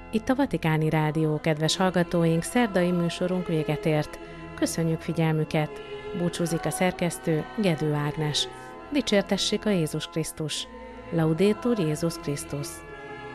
Itt a Vatikáni Rádió, kedves hallgatóink, szerdai műsorunk véget ért. Köszönjük figyelmüket! Búcsúzik a szerkesztő, Gedő Ágnes. Dicsértessék a Jézus Krisztus! Laudetur Jézus Krisztus!